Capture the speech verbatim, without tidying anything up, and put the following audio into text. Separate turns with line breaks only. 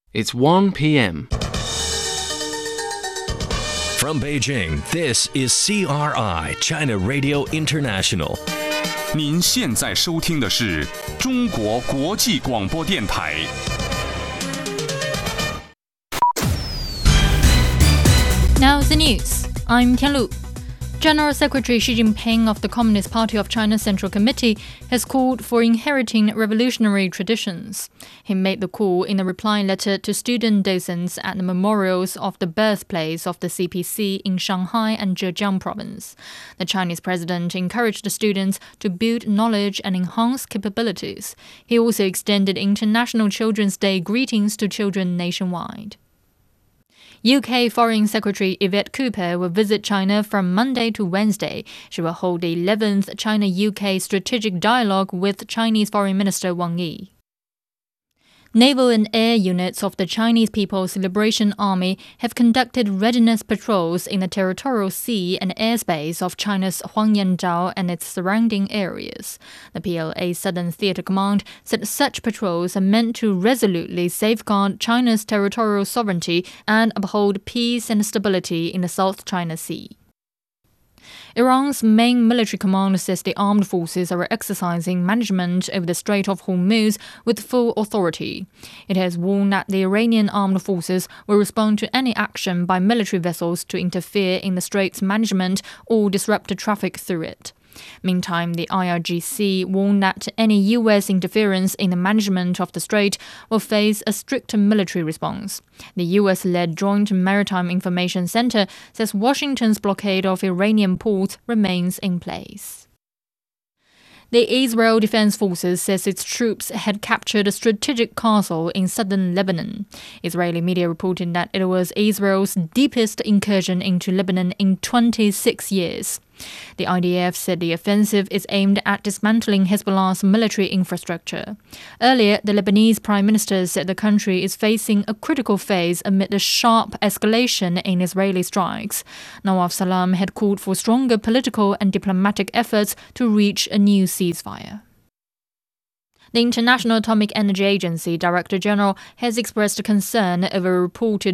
It's one p.m.
From Beijing, this is C R I, China Radio International.
您现在收听的是中国国际广播电台。
Now the news. I'm Tianlu. General Secretary Xi Jinping of the Communist Party of China Central Committee has called for inheriting revolutionary traditions. He made the call in a reply letter to student docents at the memorials of the birthplace of the C P C in Shanghai and Zhejiang province. The Chinese president encouraged the students to build knowledge and enhance capabilities. He also extended International Children's Day greetings to children nationwide. U K Foreign Secretary Yvette Cooper will visit China from Monday to Wednesday. She will hold the eleventh China-U K Strategic Dialogue with Chinese Foreign Minister Wang Yi. Naval and air units of the Chinese People's Liberation Army have conducted readiness patrols in the territorial sea and airspace of China's Huangyanzhou and its surrounding areas. The P L A Southern Theater Command said such patrols are meant to resolutely safeguard China's territorial sovereignty and uphold peace and stability in the South China Sea. Iran's main military command says the armed forces are exercising management over the Strait of Hormuz with full authority. It has warned that the Iranian armed forces will respond to any action by military vessels to interfere in the strait's management or disrupt the traffic through it. Meantime, the I R G C warned that any U S interference in the management of the strait will face a stricter military response. The U S-led Joint Maritime Information Center says Washington's blockade of Iranian ports remains in place. The Israel Defense Forces says its troops had captured a strategic castle in southern Lebanon. Israeli media reported that it was Israel's deepest incursion into Lebanon in twenty-six years. The I D F said the offensive is aimed at dismantling Hezbollah's military infrastructure. Earlier, the Lebanese Prime Minister said the country is facing a critical phase amid the sharp escalation in Israeli strikes. Nawaf Salam had called for stronger political and diplomatic efforts to reach a new ceasefire. The International Atomic Energy Agency Director General has expressed concern over reported